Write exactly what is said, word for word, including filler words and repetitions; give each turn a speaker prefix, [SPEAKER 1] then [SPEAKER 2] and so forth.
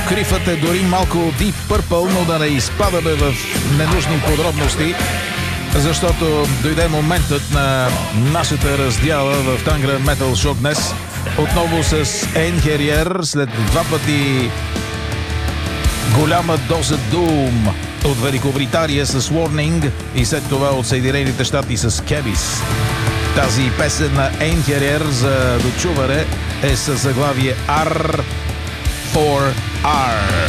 [SPEAKER 1] Крифът е дори малко Deep Purple, но да не изпадаме в ненужни подробности, защото дойде моментът на нашата раздяла в Tangren Metal Show днес. Отново с Einherjar, след два пъти голяма доза Doom от Великобритания с Warning и след това от Съединените щати с Cabis. Тази песен на Einherjar за дочуване е със заглавие R фор R.